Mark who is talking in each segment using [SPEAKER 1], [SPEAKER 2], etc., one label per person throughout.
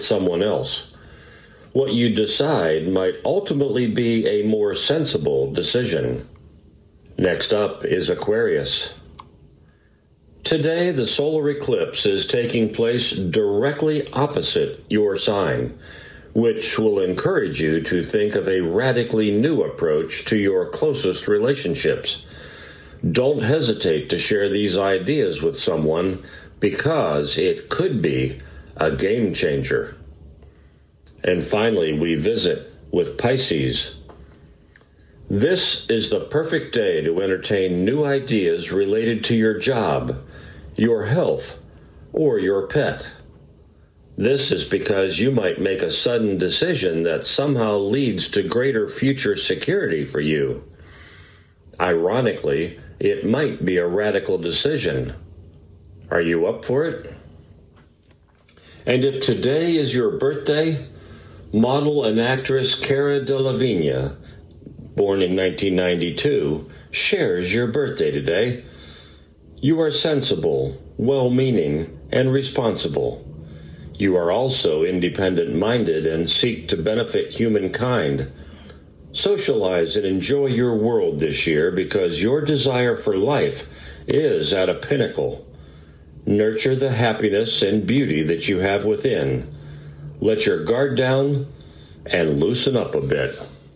[SPEAKER 1] someone else. What you decide might ultimately be a more sensible decision. Next up is Aquarius. Today, the solar eclipse is taking place directly opposite your sign, which will encourage you to think of a radically new approach to your closest relationships. Don't hesitate to share these ideas with someone because it could be a game changer. And finally, we visit with Pisces. This is the perfect day to entertain new ideas related to your job, your health, or your pet. This is because you might make a sudden decision that somehow leads to greater future security for you. Ironically, it might be a radical decision. Are you up for it? And if today is your birthday, model and actress Cara Delevingne, born in 1992, shares your birthday today. You are sensible, well-meaning, and responsible. You are also independent-minded and seek to benefit humankind. Socialize and enjoy your world this year because your desire for life is at a pinnacle. Nurture the happiness and beauty that you have within. Let your guard down and loosen up a bit.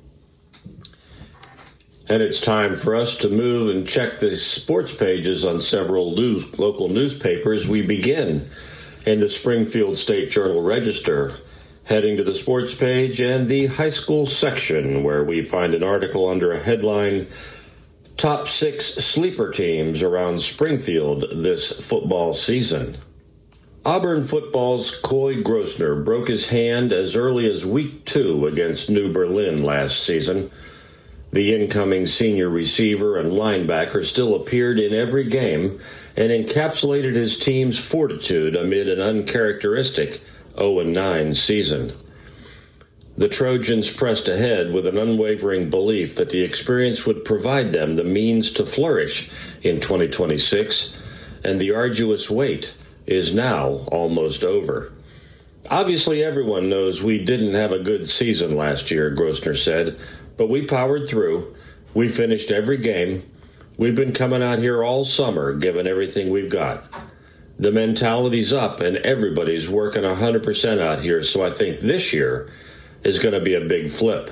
[SPEAKER 1] And it's time for us to move and check the sports pages on several local newspapers. We begin in the Springfield State Journal-Register, heading to the sports page and the high school section, where we find an article under a headline, Top 6 Sleeper Teams Around Springfield This Football Season. Auburn football's Coy Grosner broke his hand as early as Week 2 against New Berlin last season. The incoming senior receiver and linebacker still appeared in every game and encapsulated his team's fortitude amid an uncharacteristic 0-9 season. The Trojans pressed ahead with an unwavering belief that the experience would provide them the means to flourish in 2026, and the arduous wait is now almost over. Obviously, everyone knows we didn't have a good season last year, Grosner said, but we powered through. We finished every game. We've been coming out here all summer, given everything we've got. The mentality's up, and everybody's working 100% out here, so I think this year is going to be a big flip.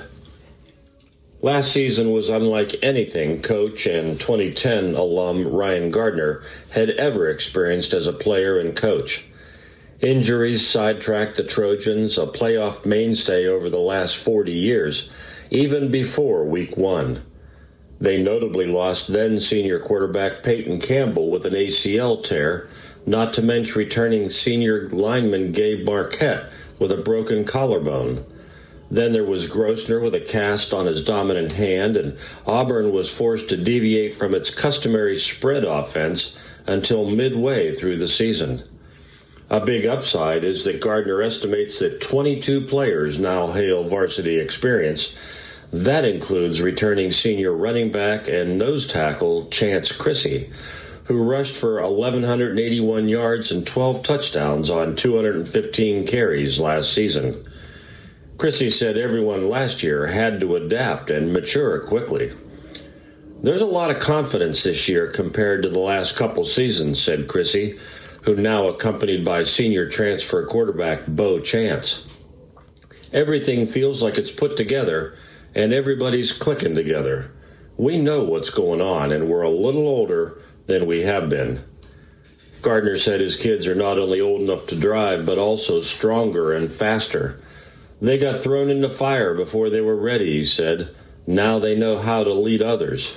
[SPEAKER 1] Last season was unlike anything coach and 2010 alum Ryan Gardner had ever experienced as a player and coach. Injuries sidetracked the Trojans, a playoff mainstay over the last 40 years, even before Week 1. They notably lost then senior quarterback Peyton Campbell with an ACL tear, not to mention returning senior lineman Gabe Marquette with a broken collarbone. Then there was Grosner with a cast on his dominant hand, and Auburn was forced to deviate from its customary spread offense until midway through the season. A big upside is that Gardner estimates that 22 players now hail varsity experience. That includes returning senior running back and nose tackle Chance Chrissy, who rushed for 1,181 yards and 12 touchdowns on 215 carries last season. Chrissy said everyone last year had to adapt and mature quickly. There's a lot of confidence this year compared to the last couple seasons, said Chrissy, who now accompanied by senior transfer quarterback Bo Chance. Everything feels like it's put together, and everybody's clicking together. We know what's going on, and we're a little older than we have been. Gardner said his kids are not only old enough to drive, but also stronger and faster. They got thrown in the fire before they were ready, he said. Now they know how to lead others.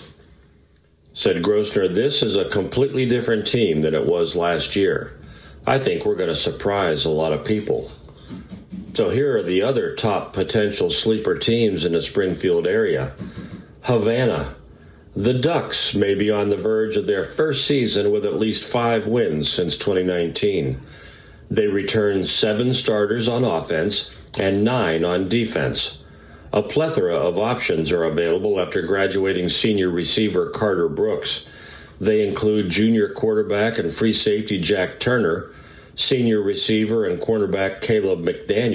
[SPEAKER 1] Said Grosner, this is a completely different team than it was last year. I think we're going to surprise a lot of people. So here are the other top potential sleeper teams in the Springfield area. Havana. The Ducks may be on the verge of their first season with at least 5 wins since 2019. They returned 7 starters on offense and 9 on defense. A plethora of options are available after graduating senior receiver Carter Brooks. They include junior quarterback and free safety Jack Turner, senior receiver and cornerback Caleb McDaniel